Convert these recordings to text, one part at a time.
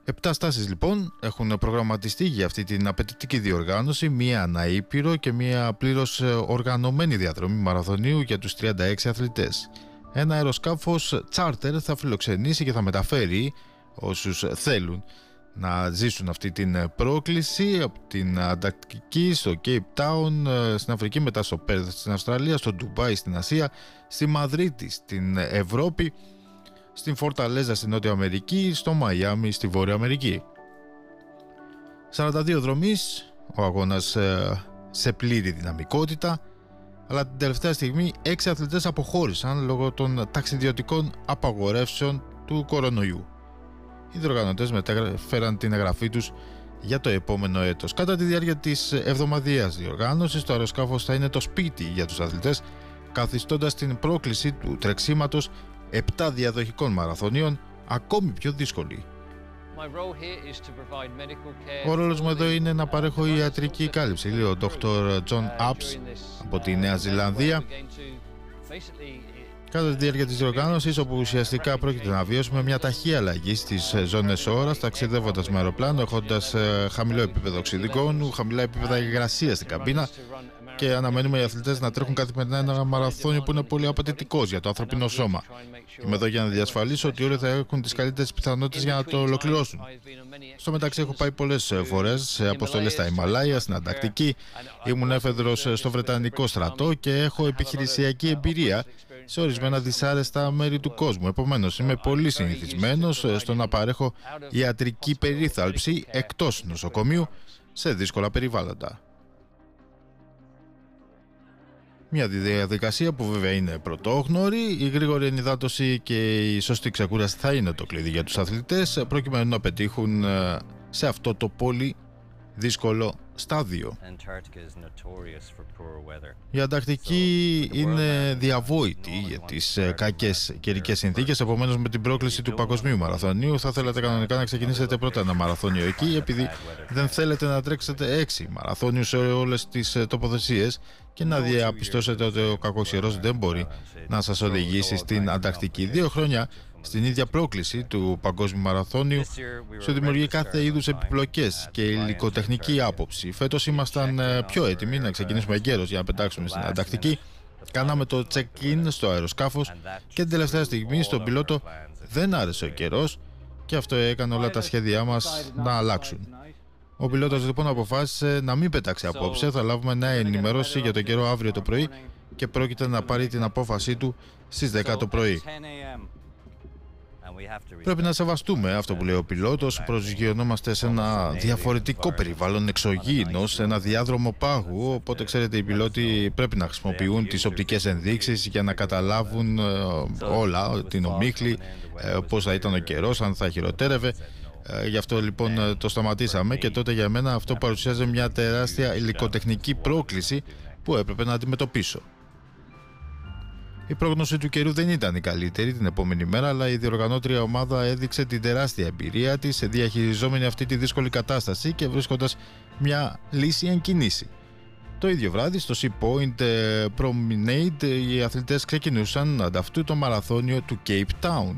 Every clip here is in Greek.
7 στάσεις λοιπόν έχουν προγραμματιστεί για αυτή την απαιτητική διοργάνωση, μία αναήπειρο και μία πλήρως οργανωμένη διαδρομή μαραθωνίου για τους 36 αθλητές. Ένα αεροσκάφος charter θα φιλοξενήσει και θα μεταφέρει όσους θέλουν να ζήσουν αυτή την πρόκληση από την Ανταρκτική στο Cape Town στην Αφρική, μετά στο Πέρθ στην Αυστραλία, στο Ντουμπάι στην Ασία, στη Μαδρίτη στην Ευρώπη, στην Φορταλέζα στην Νότια Αμερική, στο Μαϊάμι στη Βόρεια Αμερική. 42 δρομείς, ο αγώνας σε πλήρη δυναμικότητα, αλλά την τελευταία στιγμή 6 αθλητές αποχώρησαν λόγω των ταξιδιωτικών απαγορεύσεων του κορονοϊού. Οι διοργανωτές μετέφεραν την εγγραφή τους για το επόμενο έτος. Κατά τη διάρκεια της εβδομαδιαίας διοργάνωσης, το αεροσκάφος θα είναι το σπίτι για τους αθλητές, καθιστώντας την πρόκληση του τρεξίματος 7 διαδοχικών μαραθωνίων ακόμη πιο δύσκολη. Ο ρόλος μου εδώ είναι να παρέχω ιατρική κάλυψη, λέει ο Dr. John Apps από τη Νέα Ζηλανδία. Κατά τη διάρκεια της διοργάνωσης, όπου ουσιαστικά πρόκειται να βιώσουμε μια ταχεία αλλαγή στις ζώνες ώρας, ταξιδεύοντας με αεροπλάνο, έχοντας χαμηλό επίπεδο οξυδικών, χαμηλά επίπεδα υγρασίας στην καμπίνα, και αναμένουμε οι αθλητές να τρέχουν καθημερινά ένα μαραθώνιο που είναι πολύ απαιτητικός για το ανθρώπινο σώμα. Είμαι εδώ για να διασφαλίσω ότι όλοι θα έχουν τις καλύτερες πιθανότητες για να το ολοκληρώσουν. Στο μεταξύ, έχω πάει πολλές φορές σε αποστολές στα Ιμαλάια, στην Ανταρκτική, ήμουν έφεδρος στο Βρετανικό στρατό και έχω επιχειρησιακή εμπειρία σε ορισμένα δυσάρεστα μέρη του κόσμου. Επομένως, είμαι πολύ συνηθισμένος στο να παρέχω ιατρική περίθαλψη εκτός νοσοκομείου σε δύσκολα περιβάλλοντα. Μια διαδικασία που βέβαια είναι πρωτόγνωρη, η γρήγορη ενυδάτωση και η σωστή ξεκούραση θα είναι το κλειδί για τους αθλητές προκειμένου να πετύχουν σε αυτό το πολύ δύσκολο στάδιο. Η Ανταρκτική είναι διαβόητη για τις κακές καιρικές συνθήκες, επομένως με την πρόκληση του παγκοσμίου μαραθωνίου θα θέλατε κανονικά να ξεκινήσετε πρώτα ένα μαραθώνιο εκεί, επειδή δεν θέλετε να τρέξετε 6 μαραθώνιους σε όλες τις τοποθεσίες και να διαπιστώσετε ότι ο κακός καιρός δεν μπορεί να σας οδηγήσει στην Ανταρκτική. 2 χρόνια στην ίδια πρόκληση του παγκόσμιου μαραθώνιου σου δημιουργεί κάθε είδους επιπλοκές και υλικοτεχνική άποψη. Φέτος ήμασταν πιο έτοιμοι να ξεκινήσουμε εγκαίρως για να πετάξουμε στην Ανταρκτική. Κάναμε το check-in στο αεροσκάφος και την τελευταία στιγμή στον πιλότο δεν άρεσε ο καιρός και αυτό έκανε όλα τα σχέδιά μας να αλλάξουν. Ο πιλότος λοιπόν αποφάσισε να μην πετάξει απόψε, θα λάβουμε νέα ενημέρωση για τον καιρό αύριο το πρωί και πρόκειται να πάρει την απόφασή του στις 10 το πρωί. Πρέπει να σεβαστούμε αυτό που λέει ο πιλότος. Προσγειωνόμαστε σε ένα διαφορετικό περιβάλλον εξωγήινο, σε ένα διάδρομο πάγου. Οπότε, ξέρετε, οι πιλότοι πρέπει να χρησιμοποιούν τις οπτικές ενδείξεις για να καταλάβουν όλα, την ομίχλη, πώς θα ήταν ο καιρός, αν θα χειροτέρευε. Γι' αυτό λοιπόν το σταματήσαμε και τότε για μένα αυτό παρουσιάζει μια τεράστια υλικοτεχνική πρόκληση που έπρεπε να αντιμετωπίσω. Η πρόγνωση του καιρού δεν ήταν η καλύτερη την επόμενη μέρα, αλλά η διοργανώτρια ομάδα έδειξε την τεράστια εμπειρία της διαχειριζόμενη αυτή τη δύσκολη κατάσταση και βρίσκοντας μια λύση εν κινήσει. Το ίδιο βράδυ στο Sea Point Promenade οι αθλητές ξεκινούσαν ανταυτού το μαραθώνιο του Cape Town.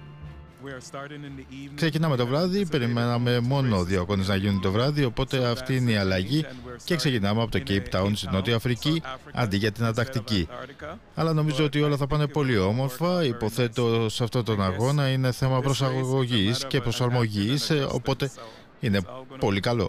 Ξεκινάμε το βράδυ, περιμέναμε μόνο 2 αγώνες να γίνουν το βράδυ, οπότε αυτή είναι η αλλαγή και ξεκινάμε από το Cape Town στη Νότια Αφρική αντί για την Ανταρκτική. Αλλά νομίζω ότι όλα θα πάνε πολύ όμορφα, υποθέτω σε αυτόν τον αγώνα είναι θέμα προσαγωγής και προσαρμογής, οπότε είναι πολύ καλό.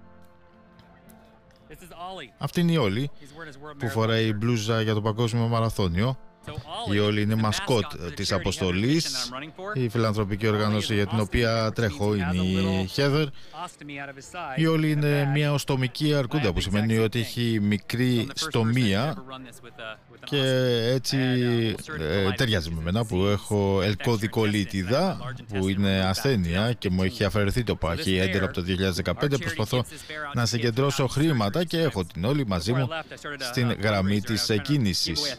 Αυτή είναι η Όλη που φοράει μπλούζα για το παγκόσμιο μαραθώνιο. Η Όλη είναι μασκότ της αποστολής. Η φιλανθρωπική οργάνωση για την οποία τρέχω είναι η Heather. Η Όλη είναι μια οστομική αρκούντα, που σημαίνει ότι έχει μικρή στομία και έτσι ταιριάζει με μένα που έχω ελκωδικολίτιδα, που είναι ασθένεια και μου έχει αφαιρεθεί το πάχι έντερα από το 2015. Προσπαθώ να συγκεντρώσω χρήματα και έχω την Όλη μαζί μου στην γραμμή της κίνησης.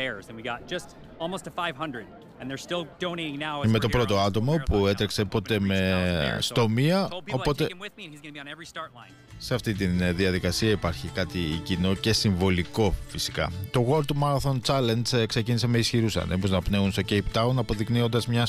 Είμαι το πρώτο άτομο που έτρεξε ποτέ με στομία, οπότε σε αυτή τη διαδικασία υπάρχει κάτι κοινό και συμβολικό φυσικά. Το World Marathon Challenge ξεκίνησε με ισχυρούς ανέμους να πνέουν στο Cape Town, αποδεικνύοντας μια